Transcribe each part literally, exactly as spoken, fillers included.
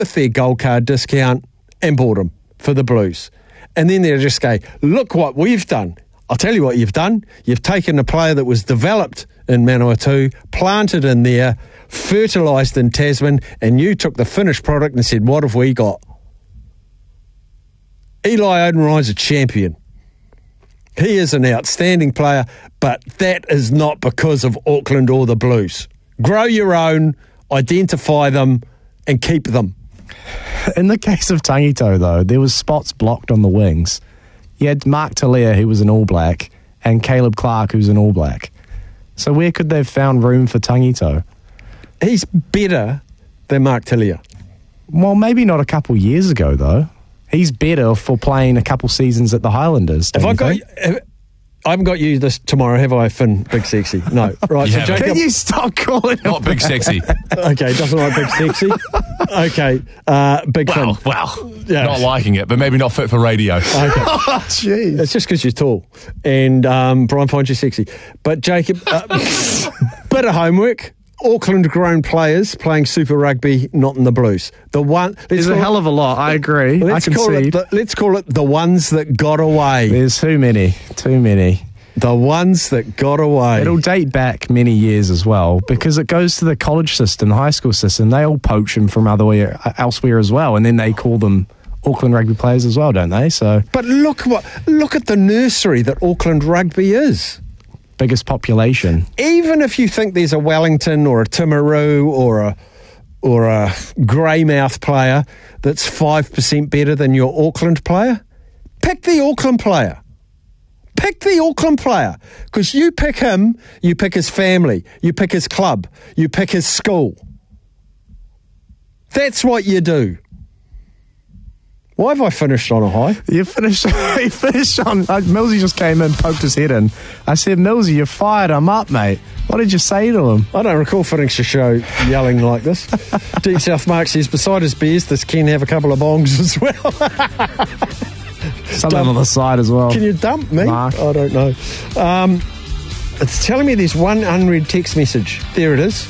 with their gold card discount and bought him for the Blues. And then they'll just go, look what we've done. I'll tell you what you've done. You've taken a player that was developed in Manawatu, planted in there, fertilised in Tasman, and you took the finished product and said, what have we got? Eli Odenrei's a champion. He is an outstanding player, but that is not because of Auckland or the Blues. Grow your own, identify them, and keep them. In the case of Tangito, though, there was spots blocked on the wings. You had Mark Talia, who was an All Black, and Caleb Clark, who's an All Black. So where could they have found room for Tangito? He's better than Mark Talia. Well, maybe not a couple years ago, though. He's better for playing a couple seasons at the Highlanders. Have I got? Have, I haven't got you this tomorrow, have I, Finn? Big Sexy. No, right. You so haven't. Jacob, Can you stop calling him Not Big Sexy. Okay, doesn't like Big Sexy. Okay, uh, Big Wow, Finn. wow. Yeah. Not liking it, but maybe not fit for radio. Okay. Oh, jeez. It's just because you're tall, and um, Brian finds you sexy. But Jacob, uh, bit of homework. Auckland-grown players playing Super Rugby, not in the Blues. The one There's a hell of a lot. I agree. Let's I call concede. it. The, let's call it the ones that got away. There's too many. Too many. The ones that got away. It'll date back many years as well because it goes to the college system, the high school system. They all poach them from other way, elsewhere as well, and then they call them Auckland Rugby players as well, don't they? So, but look what look at the nursery that Auckland Rugby is. Biggest population. Even if you think there's a Wellington or a Timaru or a or a Greymouth player that's five percent better than your Auckland player, pick the Auckland player. Pick the Auckland player. Because you pick him, you pick his family, you pick his club, you pick his school. That's what you do. Why have I finished on a high? You finished, you finished on... Uh, Millsy just came in, poked his head in. I said, Millsy, you fired him up, mate. What did you say to him? I don't recall finishing the show yelling like this. Deep South Mark says, beside his beers, this can have a couple of bongs as well. Something Dump. on the side as well. Can you dump me? Mark. I don't know. Um, it's telling me there's one unread text message. There it is.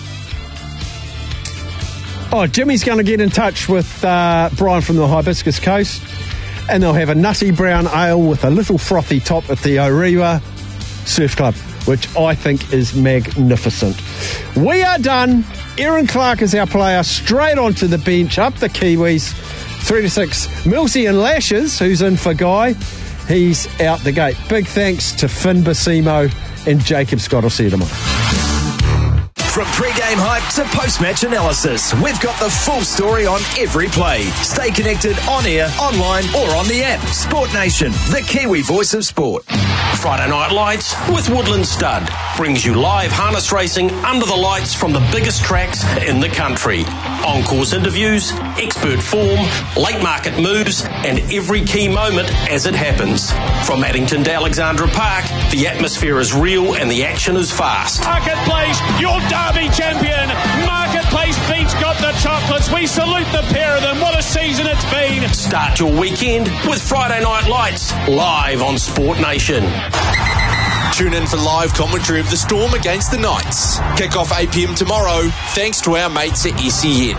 Oh, Jimmy's going to get in touch with uh, Brian from the Hibiscus Coast, and they'll have a nutty brown ale with a little frothy top at the Orewa Surf Club, which I think is magnificent. We are done. Aaron Clark is our player. Straight onto the bench, up the Kiwis. Three to six. Millsy and Lashes, who's in for Guy. He's out the gate. Big thanks to Finn Basimo and Jacob Scott. I'll see you tomorrow. From pre-game hype to post-match analysis, we've got the full story on every play. Stay connected on air, online or on the app. Sport Nation, the Kiwi voice of sport. Friday Night Lights with Woodland Stud brings you live harness racing under the lights from the biggest tracks in the country. On-course interviews, expert form, late market moves and every key moment as it happens. From Addington to Alexandra Park, the atmosphere is real and the action is fast. Marketplace, your Derby champion. Marketplace Beach got the chocolates. We salute the pair of them. What a season it's been. Start your weekend with Friday Night Lights live on Sport Nation. Tune in for live commentary of the Storm against the Knights. Kick off eight p.m. tomorrow, thanks to our mates at S E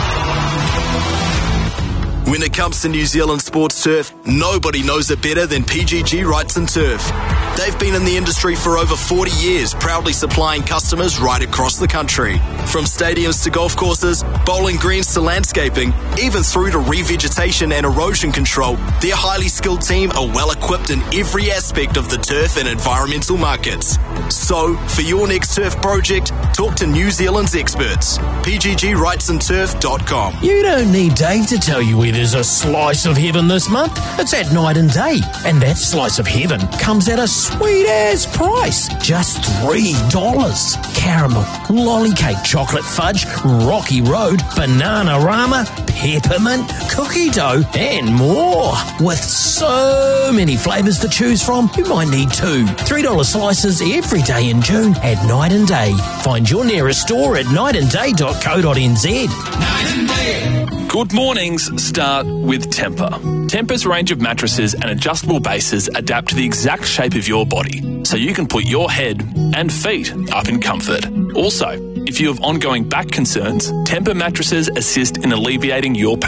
N. When it comes to New Zealand sports turf, nobody knows it better than P G G Wrights and Turf. They've been in the industry for over forty years, proudly supplying customers right across the country. From stadiums to golf courses, bowling greens to landscaping, even through to revegetation and erosion control, their highly skilled team are well equipped in every aspect of the turf and environmental markets. So, for your next turf project, talk to New Zealand's experts. P G G Wrights and Turf dot com. You don't need Dave to tell you where there's a slice of heaven this month. It's at Night and Day. And that slice of heaven comes at a sweet-ass price. Just three dollars. Caramel, lolly cake, chocolate fudge, Rocky Road, Banana-Rama, peppermint, cookie dough, and more. With so many flavours to choose from, you might need two. three dollar slices every day in June at Night and Day. Find your nearest store at night and day dot co dot n z. Night and Day. Good mornings start with Tempur. Tempur's range of mattresses and adjustable bases adapt to the exact shape of your body, so you can put your head and feet up in comfort. Also, if you have ongoing back concerns, Tempur mattresses assist in alleviating your pain.